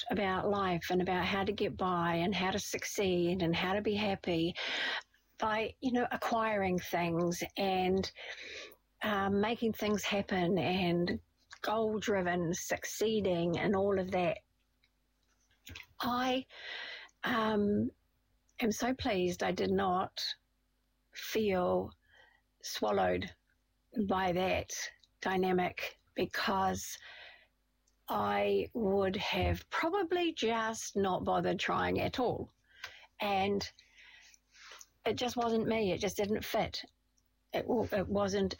about life and about how to get by and how to succeed and how to be happy by, acquiring things and making things happen and goal-driven, succeeding and all of that. I am so pleased I did not feel swallowed by that dynamic, because I would have probably just not bothered trying at all. And it just wasn't me. It just didn't fit. It wasn't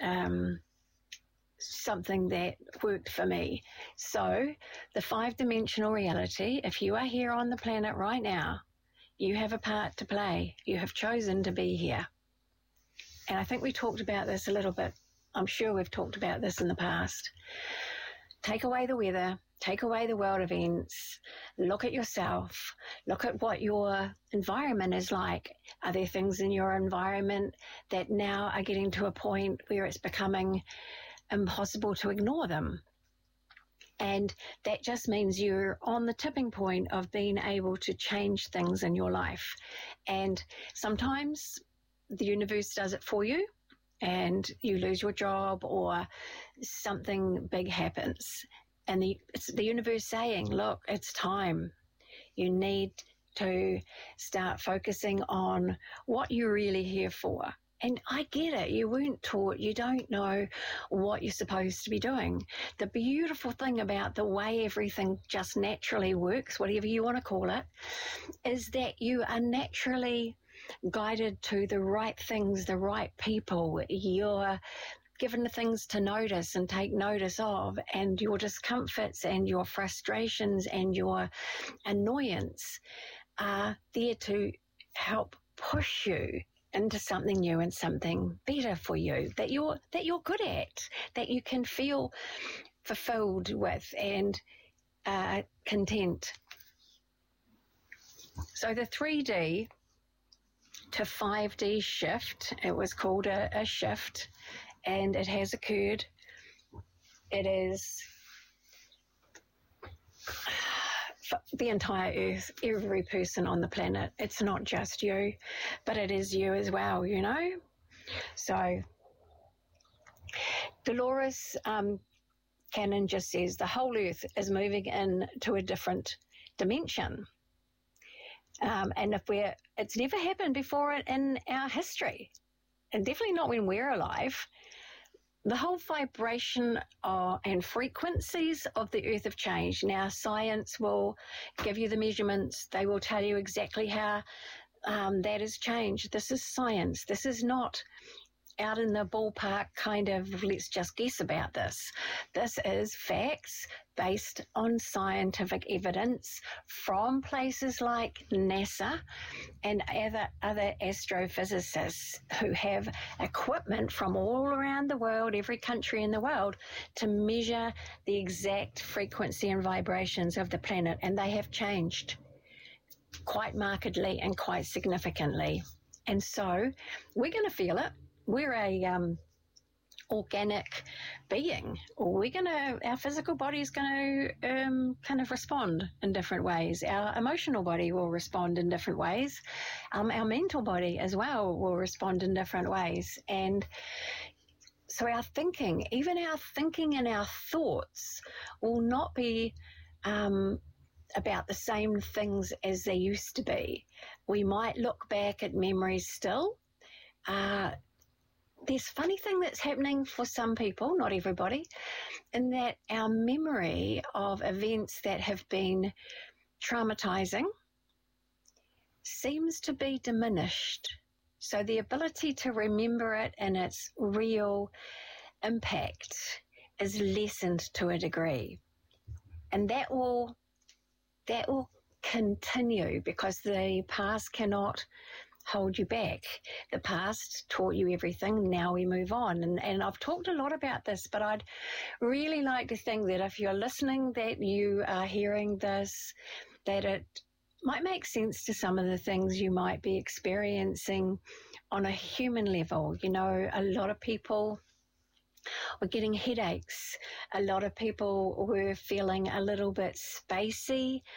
something that worked for me. So the 5-dimensional reality, if you are here on the planet right now, you have a part to play. You have chosen to be here. And I think we talked about this a little bit. I'm sure we've talked about this in the past. Take away the weather, take away the world events, look at yourself, look at what your environment is like. Are there things in your environment that now are getting to a point where it's becoming impossible to ignore them? And that just means you're on the tipping point of being able to change things in your life. And sometimes the universe does it for you and you lose your job or something big happens. And it's the universe saying, look, it's time. You need to start focusing on what you're really here for. And I get it. You weren't taught. You don't know what you're supposed to be doing. The beautiful thing about the way everything just naturally works, whatever you want to call it, is that you are naturally guided to the right things, the right people. You're given the things to notice and take notice of, and your discomforts and your frustrations and your annoyance are there to help push you into something new and something better for you that you're good at, that you can feel fulfilled with and content. So the 3D to 5D shift, it was called a shift, and it has occurred. It is for the entire earth, every person on the planet. It's not just you, but it is you as well, So Dolores Cannon just says the whole earth is moving into a different dimension. And it's never happened before in our history, and definitely not when we're alive. The whole vibration and frequencies of the earth have changed. Now, science will give you the measurements. They will tell you exactly how that has changed. This is science. This is not out in the ballpark kind of let's just guess about this. This is facts based on scientific evidence from places like NASA and other astrophysicists who have equipment from all around the world, every country in the world, to measure the exact frequency and vibrations of the planet, and they have changed quite markedly and quite significantly. And so we're going to feel it. We're a organic being. Our physical body is going to kind of respond in different ways. Our emotional body will respond in different ways. Our mental body as well will respond in different ways. And so our thinking and our thoughts will not be about the same things as they used to be. We might look back at memories still. There's a funny thing that's happening for some people, not everybody, in that our memory of events that have been traumatizing seems to be diminished. So the ability to remember it in its real impact is lessened to a degree. And that will continue because the past cannot hold you back. The past taught you everything. Now we move on. And I've talked a lot about this, but I'd really like to think that if you're listening, that you are hearing this, that it might make sense to some of the things you might be experiencing on a human level. A lot of people were getting headaches. A lot of people were feeling a little bit spacey